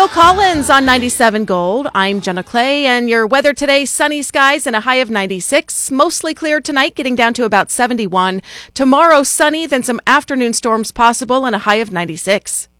Phil Collins on 97 Gold. I'm Jenna Clay, and your weather today, sunny skies and a high of 96. Mostly clear tonight, getting down to about 71. Tomorrow, sunny, then some afternoon storms possible and a high of 96.